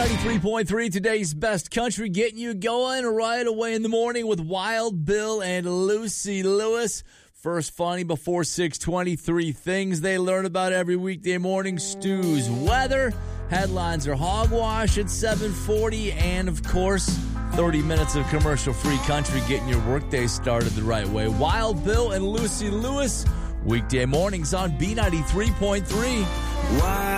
B93.3, today's best country, getting you going right away in the morning with Wild Bill and Lucy Lewis. First funny before 6:23 things they learn about every weekday morning. Stu's weather. Headlines are hogwash at 7:40. And, of course, 30 minutes of commercial-free country getting your workday started the right way. Wild Bill and Lucy Lewis, weekday mornings on B93.3.